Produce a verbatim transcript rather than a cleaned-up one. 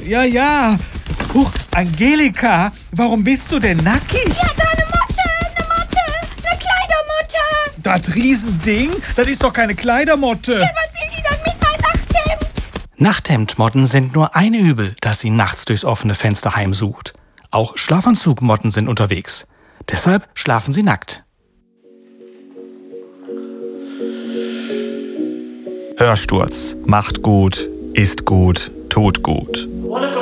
Ja, ja. Huch, Angelika, warum bist du denn nackig? Ja, da eine Motte, eine Motte, eine Kleidermotte. Das Riesending? Das ist doch keine Kleidermotte. Ja, was will die dann mit meinem Nachthemd? Nachthemdmotten sind nur ein Übel, das sie nachts durchs offene Fenster heimsucht. Auch Schlafanzugmotten sind unterwegs. Deshalb schlafen sie nackt. Hörsturz. Macht gut, ist gut, tut gut.